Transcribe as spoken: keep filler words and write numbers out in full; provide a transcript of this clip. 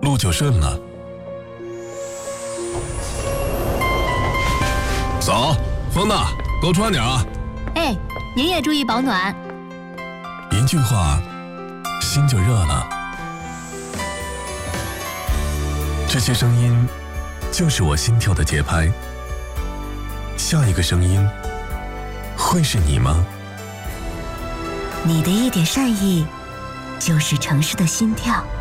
路就顺了。嫂，风大，多穿点啊。 哎，您也注意保暖。 一句话，心就热了。这些声音，就是我心跳的节拍。下一个声音，会是你吗？ 你的一点善意，就是城市的心跳。